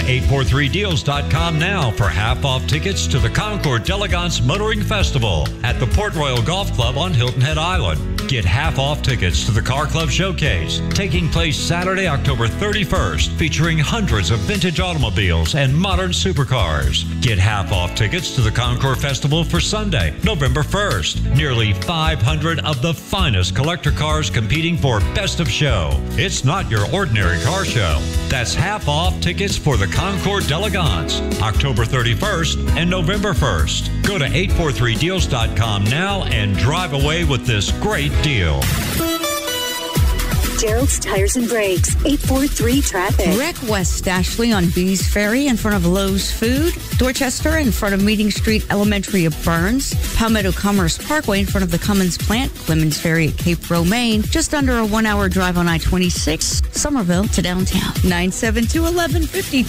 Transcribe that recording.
843deals.com now for half-off tickets to the Concord D'Elegance Motoring Festival at the Port Royal Golf Club on Hilton Head Island. Get half-off tickets to the Car Club Showcase, taking place Saturday, October 31st, featuring hundreds of vintage automobiles and modern supercars. Get half-off tickets to the Concord Festival for Sunday, November 1st. Nearly 500 of the finest collector cars competing for Best of Show. It's not your ordinary car show. That's half-off tickets for the Concord D'Elegance, October 31st and November 1st. Go to 843deals.com now and drive away with this great deal. Gerald's Tires and Brakes, 843 traffic. Wreck West Ashley on Bees Ferry in front of Lowe's Food. Dorchester in front of Meeting Street Elementary of Burns. Palmetto Commerce Parkway in front of the Cummins plant. Clemens Ferry at Cape Romaine. Just under a 1-hour drive on I-26. Somerville to downtown. 972-1152.